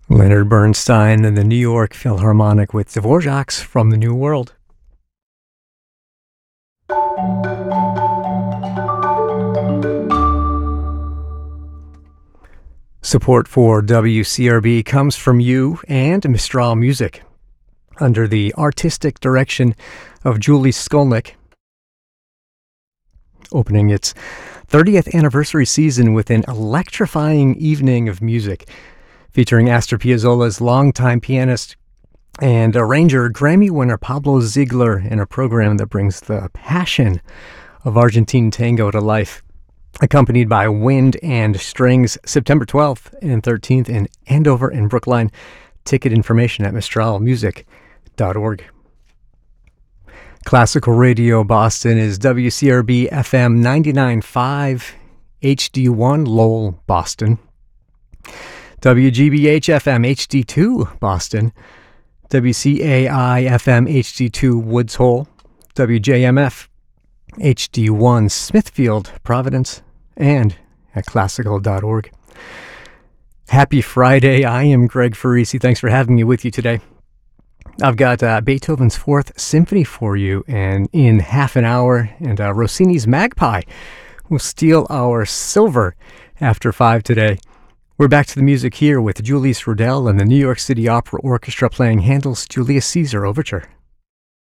Leonard Bernstein and the New York Philharmonic with Dvorak's From the New World. Support for WCRB comes from you and Mistral Music, under the artistic direction of Julie Skolnick, opening its 30th anniversary season with an electrifying evening of music, featuring Astor Piazzolla's longtime pianist and arranger, Grammy winner Pablo Ziegler, in a program that brings the passion of Argentine tango to life, accompanied by wind and strings, September 12th and 13th in Andover and Brookline. Ticket information at mistralmusic.org. Classical Radio Boston is WCRB FM 99.5 HD1 Lowell, Boston. WGBH FM HD2 Boston, WCAI FM HD2 Woods Hole, WJMF HD1 Smithfield, Providence, and at classical.org. Happy Friday. I am Greg Farisi. Thanks for having me with you today. I've got Beethoven's Fourth Symphony for you, and in half an hour, and Rossini's Magpie will steal our silver after 5 today. We're back to the music here with Julius Rudel and the New York City Opera Orchestra playing Handel's Julius Caesar Overture.